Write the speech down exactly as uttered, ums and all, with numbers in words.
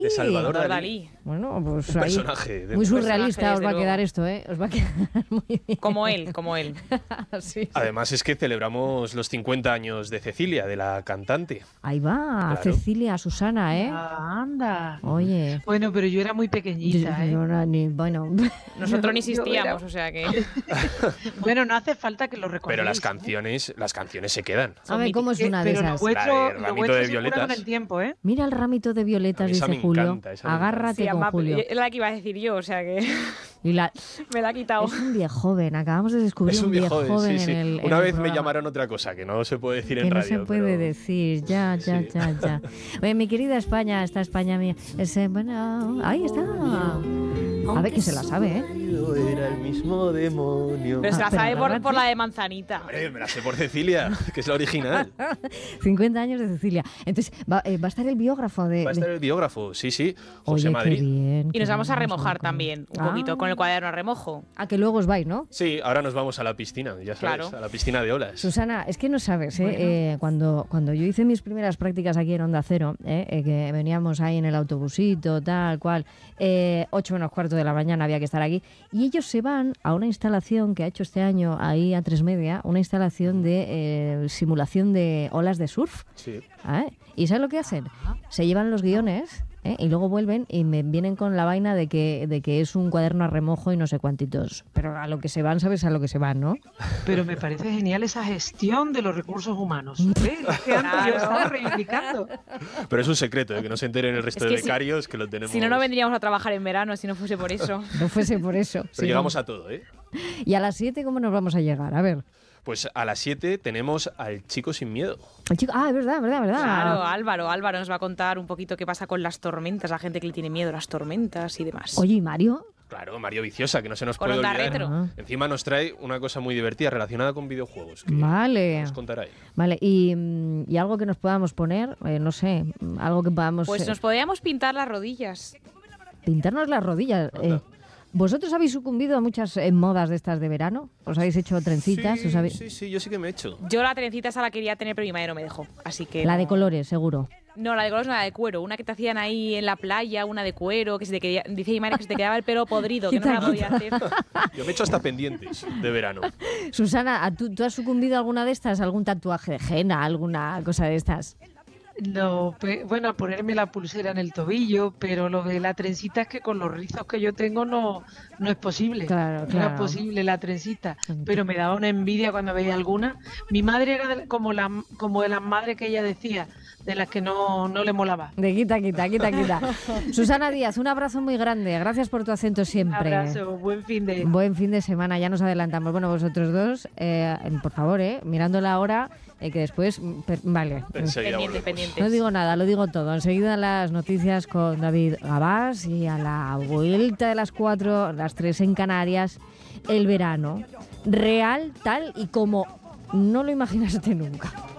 De Salvador, Salvador Dalí. Dalí. Bueno, pues Un ahí, personaje. De muy verdad. surrealista os va a desde quedar luego. esto, ¿eh? Os va a quedar muy bien. Como él, como él. Sí, sí. Además es que celebramos los cincuenta años de Cecilia, de la cantante. Ahí va, Claro. Cecilia, Susana, ¿eh? Ah, anda. Oye. Bueno, pero yo era muy pequeñita, ¿eh? Yo no- ni- bueno, Nosotros ni Yo existíamos, era- o sea que... Bueno, no hace falta que lo recordéis. Pero las ¿eh? canciones, las canciones se quedan. a ver, ¿cómo es Que- una de pero lo esas? vuestro, La de lo Ramito vuestro de se cura violetas. con el tiempo, ¿eh? Mira el ramito de violetas, A mí esa dice me Julio. encanta, esa me encanta. Agárrate Sí, con además, Julio. es la que iba a decir yo, o sea que Y la, me la ha quitado. es un viejo joven, acabamos de descubrir Es un viejo joven, joven sí, sí. en el en Una el vez me programa. llamaron otra cosa, que no se puede decir Que en no radio. se puede pero- decir, ya, ya, Sí. ya, ya. Oye, mi querida España, esta España mía, ese, bueno, ahí está. A ver, que se la sabe, ¿eh? Era el mismo demonio. Pero se Ah, la pero sabe por, agárrate. por la de Manzanita. Hombre, me la sé por Cecilia, que es la original. cincuenta años de Cecilia. Entonces, va, eh, va a estar el biógrafo de... Va a de- estar el biógrafo, sí, sí, José Oye, Madrid. qué bien. Y qué nos vamos a bien, remojar José. también, un Ah. poquito, con el cuaderno a remojo. A que luego os vais, ¿no? Sí, ahora nos vamos a la piscina, ya sabes, Claro. a la piscina de olas. Susana, es que no sabes, ¿eh? Eh, cuando, cuando yo hice mis primeras prácticas aquí en Onda Cero, ¿eh? Eh, que veníamos ahí en el autobusito, tal cual, eh, ocho menos cuarto de la mañana había que estar aquí, y ellos se van a una instalación que ha hecho este año ahí a Tres Media, una instalación de eh, simulación de olas de surf. Sí. ¿eh? ¿Y sabes lo que hacen? Se llevan los guiones, ¿eh? Y luego vuelven y me vienen con la vaina de que, de que es un cuaderno a remojo y no sé cuántitos. Pero a lo que se van, sabes a lo que se van, ¿no? Pero me parece genial esa gestión de los recursos humanos. ¿Ves? Es que antes yo estaba reivindicando. Pero es un secreto, ¿eh? Que no se enteren el resto Es que de si- becarios, que lo tenemos. Si no, no vendríamos a trabajar en verano, si no fuese por eso. No fuese por eso. Pero Sí, llegamos no. a todo, ¿eh? Y a las siete, ¿cómo nos vamos a llegar? A ver. Pues a las siete tenemos al Chico Sin Miedo. El chico, ah, es verdad, es verdad, es verdad. Claro, Álvaro, Álvaro nos va a contar un poquito qué pasa con las tormentas, la gente que le tiene miedo a las tormentas y demás. Oye, ¿y Mario? Claro, Mario Viciosa, que no se nos Con puede Onda olvidar. Retro. Ah. Encima nos trae una cosa muy divertida relacionada con videojuegos. Que Vale. nos contará él. Vale, y, mm, y algo que nos podamos poner, eh, no sé, mm, algo que podamos Pues eh, nos podríamos pintar las rodillas. pintarnos las rodillas. Anda. eh. ¿Vosotros habéis sucumbido a muchas eh, modas de estas de verano? ¿Os habéis hecho trencitas? Sí, ¿Os habéis- sí, sí, yo sí que me he hecho. Yo la trencita esa la quería tener, pero mi madre no me dejó. Así que La no. de colores, seguro. No, la de colores no, la de cuero. Una que te hacían ahí en la playa, una de cuero, que se te quería, dice mi madre que se te quedaba el pelo podrido, que no Quita, me la podía hacer. Yo me he hecho hasta pendientes de verano. Susana, ¿a ¿tú, ¿tú has sucumbido a alguna de estas? ¿Algún tatuaje de henna? ¿Alguna cosa de estas? No, pe- bueno, a ponerme la pulsera en el tobillo, pero lo de la trencita es que con los rizos que yo tengo no, no es posible. Claro, No claro. es posible la trencita. Pero me daba una envidia cuando veía alguna. Mi madre era de- como, la, como de las madres que ella decía, de las que no, no le molaba. De quita, quita, quita, quita. Susana Díaz, un abrazo muy grande. Gracias por tu acento siempre. Abrazo, buen fin de... Buen fin de semana, ya nos adelantamos. Bueno, vosotros dos, eh, por favor, eh, mirando la hora, eh, que después... mm, per- vale. Enseguida Pendientes, volvemos. pendientes. No digo nada, lo digo todo. Enseguida las noticias con David Gabás y a la vuelta de las cuatro, las tres en Canarias, el verano. Real, tal y como no lo imaginaste nunca.